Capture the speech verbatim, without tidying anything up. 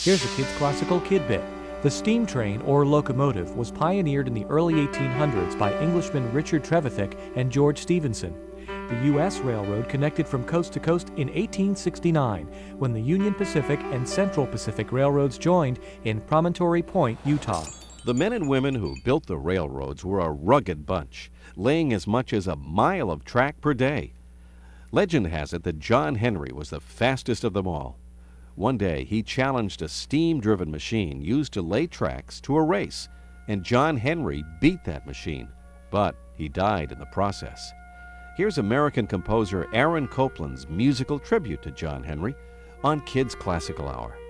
Here's a Kids Classical Kid Bit. The steam train, or locomotive, was pioneered in the early eighteen hundreds by Englishmen Richard Trevithick and George Stephenson. The U S Railroad connected from coast to coast in eighteen sixty-nine, when the Union Pacific and Central Pacific Railroads joined in Promontory Point, Utah. The men and women who built the railroads were a rugged bunch, laying as much as a mile of track per day. Legend has it that John Henry was the fastest of them all. One day, he challenged a steam-driven machine used to lay tracks to a race, and John Henry beat that machine, but he died in the process. Here's American composer Aaron Copland's musical tribute to John Henry on Kids Classical Hour.